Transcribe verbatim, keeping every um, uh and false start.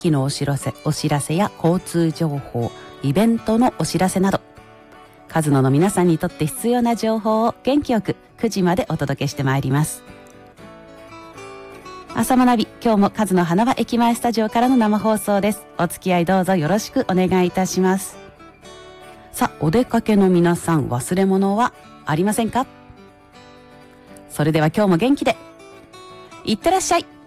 駅のお知らせ、お知らせや交通情報、イベントのお知らせなど、カズノの皆さんにとって必要な情報を元気よくくじまでお届けしてまいります。朝もナビ、今日もカズノ花輪駅前スタジオからの生放送です。お付き合いどうぞよろしくお願いいたします。さあ、お出かけの皆さん、忘れ物はありませんか？それでは今日も元気でいってらっしゃい。